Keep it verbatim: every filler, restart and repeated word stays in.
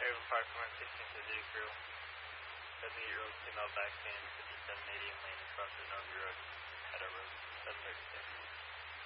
Haven Park, Command sixteen to Z crew. seventy-eight Road, female back in fifty-seven eighty lane across the Northern Road, Hatter Road, seven thirty-six.